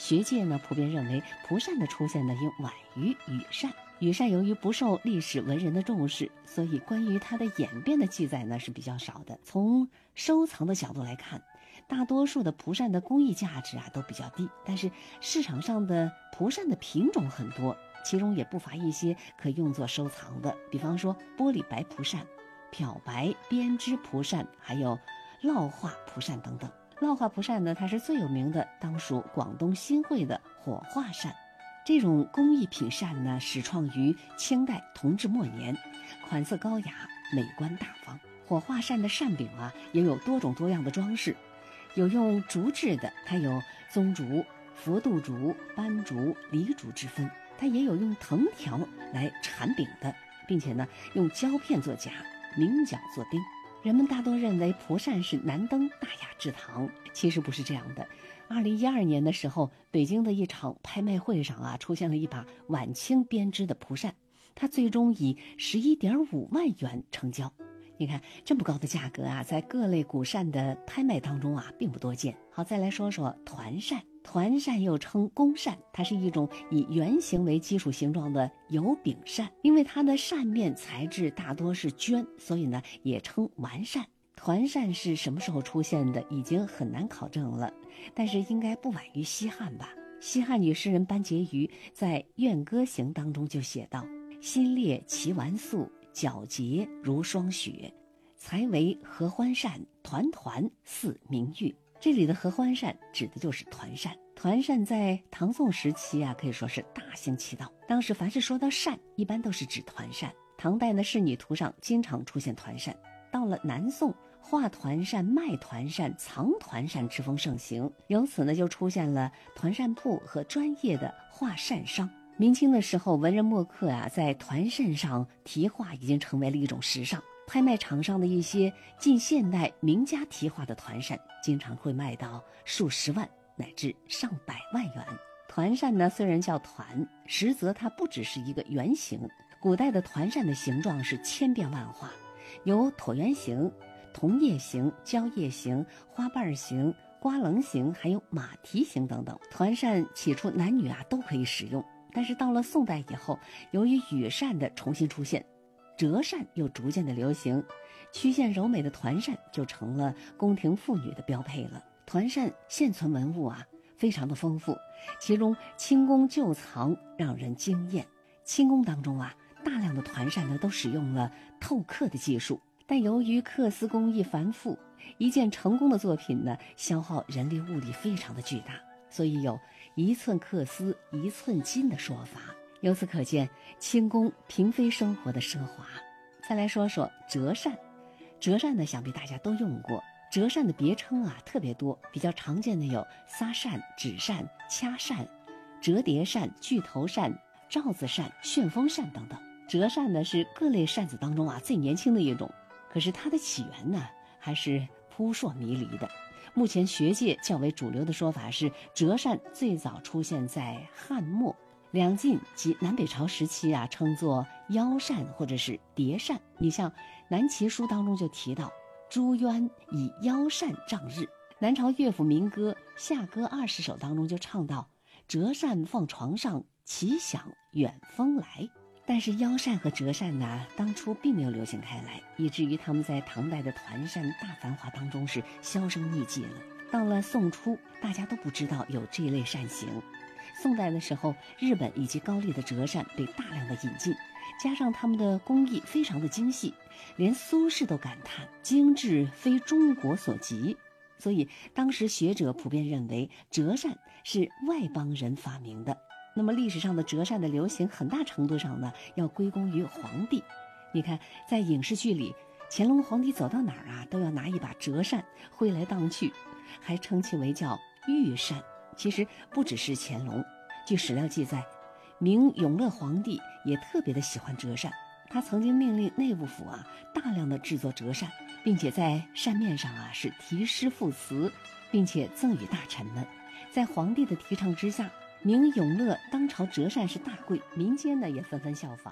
学界呢普遍认为蒲扇的出现呢应晚于羽扇。羽扇由于不受历史文人的重视，所以关于它的演变的记载呢是比较少的。从收藏的角度来看，大多数的蒲扇的工艺价值都比较低，但是市场上的蒲扇的品种很多，其中也不乏一些可用作收藏的，比方说玻璃白蒲扇、漂白编织蒲扇，还有烙画蒲扇等等。烙画蒲扇呢，它是最有名的，当属广东新会的火画扇。这种工艺品扇呢，始创于清代同治末年，款色高雅，美观大方。火画扇的扇柄也有多种多样的装饰，有用竹制的，它有棕竹、佛度竹、斑竹、梨竹之分，它也有用藤条来缠柄的，并且呢用胶片做夹，明角做钉。人们大多认为蒲扇是难登大雅之堂，其实不是这样的。2012年的时候，北京的一场拍卖会上出现了一把晚清编织的蒲扇，它最终以11.5万元成交。你看这么高的价格在各类古扇的拍卖当中并不多见。好，再来说说团扇。团扇又称弓扇，它是一种以圆形为基础形状的油柄扇，因为它的扇面材质大多是绢，所以呢也称丸扇。团扇是什么时候出现的已经很难考证了，但是应该不晚于西汉吧。西汉女诗人班婕妤在《怨歌行》当中就写道：心裂其丸素，皎洁如霜雪，才为合欢扇，团团似明月。这里的合欢扇指的就是团扇。团扇在唐宋时期可以说是大行其道，当时凡是说到扇一般都是指团扇。唐代呢仕女图上经常出现团扇，到了南宋，画团扇、卖团扇、藏团扇之风盛行，由此呢就出现了团扇铺和专业的画扇商。明清的时候，文人墨客在团扇上题画已经成为了一种时尚。拍卖场上的一些近现代名家题画的团扇经常会卖到数十万乃至上百万元。团扇呢虽然叫团，实则它不只是一个圆形。古代的团扇的形状是千变万化，有椭圆形、桐叶形、蕉叶形、花瓣形、瓜棱形，还有马蹄形等等。团扇起初男女都可以使用，但是到了宋代以后，由于羽扇的重新出现，折扇又逐渐的流行，曲线柔美的团扇就成了宫廷妇女的标配了。团扇现存文物非常的丰富，其中清宫旧藏让人惊艳。清宫当中大量的团扇呢都使用了透刻的技术，但由于刻丝工艺繁复，一件成功的作品呢消耗人力物力非常的巨大，所以有一寸刻丝一寸金的说法。由此可见清宫嫔妃生活的奢华。再来说说折扇。折扇呢想必大家都用过，折扇的别称特别多，比较常见的有撒扇、纸扇、掐扇、折叠扇、巨头扇、罩子扇、旋风扇等等。折扇呢是各类扇子当中最年轻的一种，可是它的起源呢还是扑朔迷离的。目前学界较为主流的说法是，折扇最早出现在汉末，两晋及南北朝时期称作腰扇或者是叠扇。你像南齐书当中就提到朱渊以腰扇仗日，南朝乐府民歌《下歌20首》当中就唱到折扇放床上，齐响远风来。但是腰扇和折扇当初并没有流行开来，以至于他们在唐代的团扇大繁华当中是销声匿迹了。到了宋初，大家都不知道有这一类扇形。宋代的时候，日本以及高丽的折扇被大量的引进，加上他们的工艺非常的精细，连苏轼都感叹精致非中国所及。所以当时学者普遍认为折扇是外邦人发明的。那么历史上的折扇的流行很大程度上呢要归功于皇帝。你看在影视剧里，乾隆皇帝走到哪儿都要拿一把折扇挥来荡去，还称其为叫御扇。其实不只是乾隆，据史料记载，明永乐皇帝也特别的喜欢折扇，他曾经命令内务府大量的制作折扇，并且在扇面上是题诗赋词，并且赠予大臣们。在皇帝的提倡之下，明永乐当朝折扇是大贵，民间呢也纷纷效仿。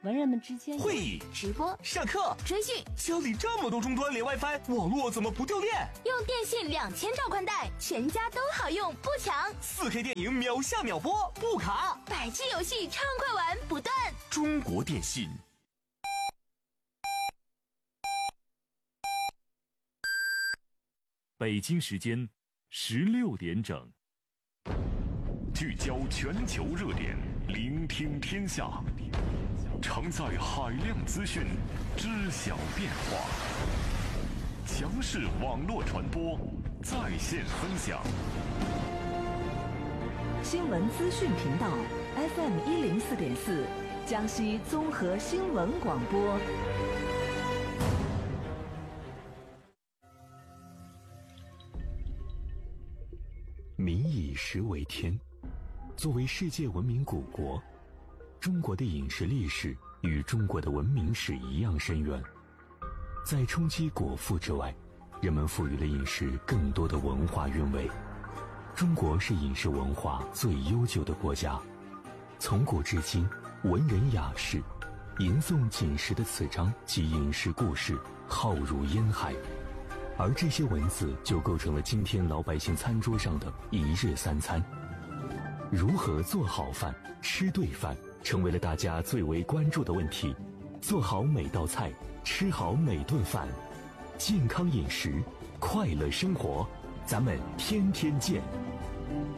文人们之间会议、 直播、 上课、 追剧， 家里这么多终端连 WiFi，网络怎么不掉链？ 用电信2000兆宽带，全家都好用，不抢。 4K 电影秒下秒播，不卡。 100G 游戏畅快玩不断。 中国电信。 北京时间16点整。 聚焦全球热点，聆听天下，承载海量资讯，知晓变化。强势网络传播，在线分享。 新闻资讯频道 FM104.4，江西综合新闻广播。 民以食为天。作为世界文明古国，中国的饮食历史与中国的文明史一样深远。在冲击果腹之外，人们赋予了饮食更多的文化韵味。中国是饮食文化最悠久的国家，从古至今，文人雅士吟诵锦食的词章及饮食故事浩如烟海，而这些文字就构成了今天老百姓餐桌上的一日三餐。如何做好饭、吃对饭，成为了大家最为关注的问题。做好每道菜，吃好每顿饭，健康饮食，快乐生活，咱们天天见。